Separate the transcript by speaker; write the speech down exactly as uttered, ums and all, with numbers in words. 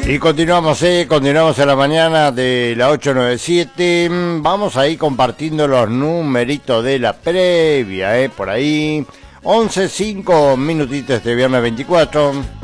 Speaker 1: Y continuamos, eh, continuamos en la mañana de la ocho noventa y siete. Vamos ahí compartiendo los numeritos de la previa, eh, por ahí. once, cinco minutitos de viernes veinticuatro.